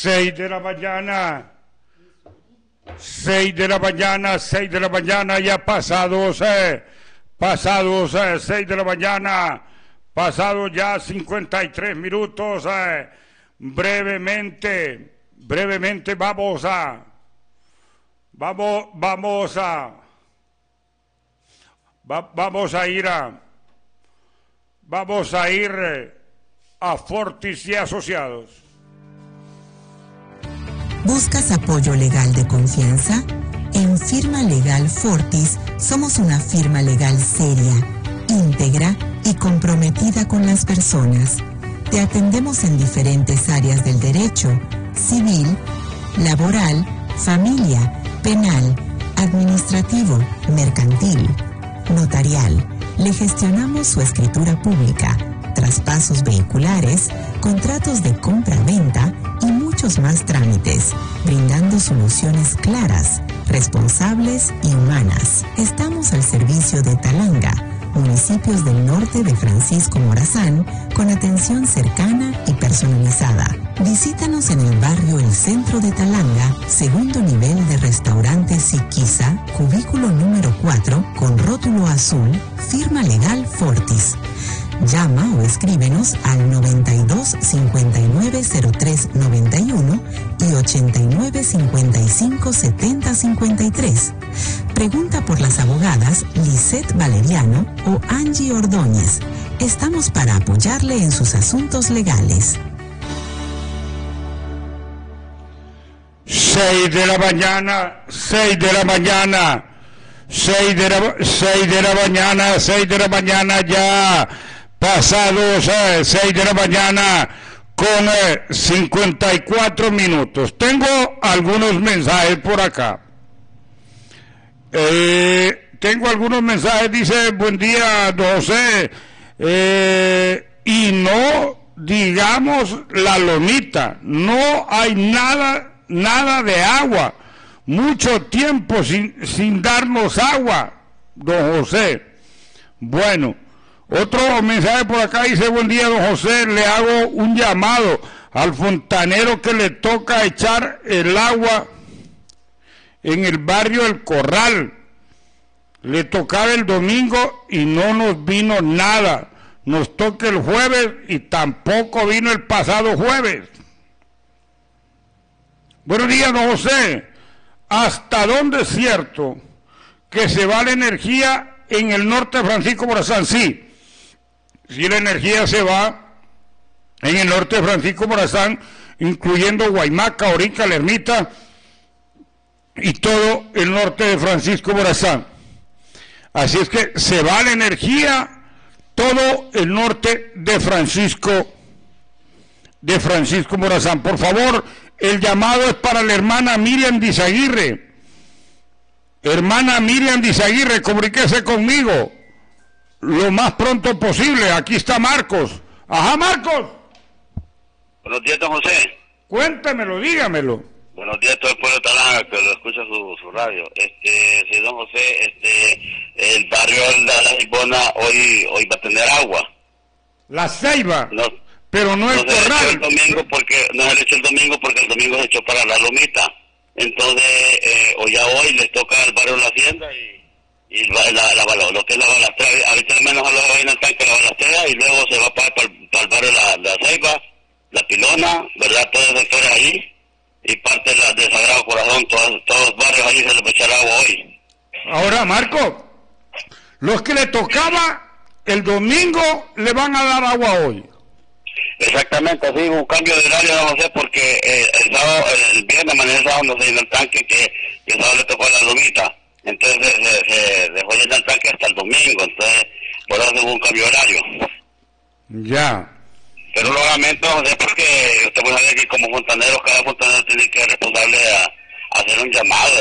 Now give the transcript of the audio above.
6 de la mañana. 6 de la mañana, 6 de la mañana, ya pasados 6 de la mañana, pasados ya 53 minutos, brevemente vamos a ir a Fortis y Asociados. ¿Buscas apoyo legal de confianza? En Firma Legal Fortis somos una firma legal seria, íntegra y comprometida con las personas. Te atendemos en diferentes áreas del derecho: civil, laboral, familia, penal, administrativo, mercantil, notarial. Le gestionamos su escritura pública, traspasos vehiculares, contratos de compra-venta y muchos más trámites, brindando soluciones claras, responsables y humanas. Estamos al servicio de Talanga, municipios del norte de Francisco Morazán, con atención cercana y personalizada. Visítanos en el barrio El Centro de Talanga, segundo nivel de restaurante Siquisa, cubículo número 4, con rótulo azul, Firma Legal Fortis. Llama o escríbenos al 92 59 03 91 y 89 55 70 53. Pregunta por las abogadas Lisette Valeriano o Angie Ordóñez. Estamos para apoyarle en sus asuntos legales. 6 de la mañana, 6 de la mañana, 6 de la mañana ya. Pasados 6 de la mañana con 54 minutos. Tengo algunos mensajes por acá. Dice: buen día, don José. Y no digamos la lomita, no hay nada de agua. Mucho tiempo sin darnos agua, don José. Bueno. Otro mensaje por acá dice: buen día, don José, le hago un llamado al fontanero que le toca echar el agua en el barrio El Corral. Le tocaba el domingo y no nos vino nada. Nos toca el jueves y tampoco vino el pasado jueves. Buenos días, don José. ¿Hasta dónde es cierto que se va la energía en el norte de Francisco Morazán? Sí. Si la energía se va en el norte de Francisco Morazán, incluyendo Guaymaca, Orica, La Ermita y todo el norte de Francisco Morazán. Así es que se va la energía todo el norte de Francisco Morazán. Por favor, el llamado es para la hermana Miriam Dizaguirre. Hermana Miriam Dizaguirre, comuníquese conmigo lo más pronto posible. Aquí está Marcos. Ajá, Marcos. Buenos días, don José. Cuéntemelo, dígamelo. Buenos días a todo el pueblo de Talanga que lo escucha su radio. Sí, don José, el barrio de la Cibona hoy va a tener agua. La Ceiba. No, pero no el Corral. No se le echó el domingo porque el domingo se echó para la lomita. Entonces, hoy les toca al barrio La Hacienda y lo que es la balastrea. Ahorita al menos ahí en el tanque la balastrea y luego se va para el barrio La Ceiba, La Pilona, ¿verdad? Todos los sectores ahí. Y parte de Sagrado Corazón, todos los barrios ahí se les va a echar agua hoy. Ahora, Marco, los que le tocaba el domingo le van a dar agua hoy. Exactamente, así, un cambio de horario, no sé, porque el viernes, mañana el sábado, no se llenó el tanque, que el sábado le tocó a la lomita. Entonces se dejó llenar el tanque hasta el domingo, entonces por eso hubo un cambio de horario. Ya. Pero lo lamento, José, porque usted puede saber que como fontanero, cada fontanero tiene que ser responsable a hacer un llamado,